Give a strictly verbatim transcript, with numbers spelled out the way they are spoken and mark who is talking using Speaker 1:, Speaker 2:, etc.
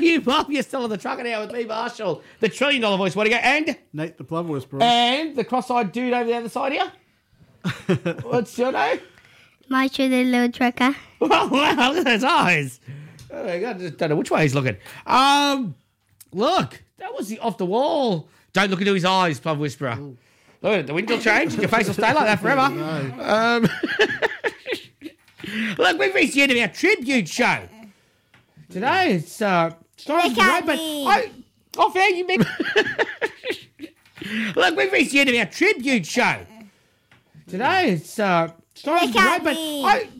Speaker 1: you, Bob. You're still on the trucker now with me, Marshall. The trillion dollar voice. What do you go? And?
Speaker 2: Nate the Plum Whisperer.
Speaker 1: And the cross-eyed dude over the other side here. What's your name?
Speaker 3: Marshall the little trucker.
Speaker 1: Wow, wow, look at his eyes. Oh my God, I just don't know which way he's looking. Um, look, that was the off the wall. Don't look into his eyes, Plum Whisperer. Ooh. Look, the wind will change. Your face will stay like that forever. No. Um, look, we've reached the end of our tribute show. Today it's uh, stories
Speaker 3: Look
Speaker 1: of the
Speaker 3: at
Speaker 1: road, but
Speaker 3: me.
Speaker 1: I, off air you mean. Look, we've reached the end of our tribute show. Today it's uh, stories
Speaker 3: Look
Speaker 1: of the road,
Speaker 3: at
Speaker 1: but
Speaker 3: me.
Speaker 1: I.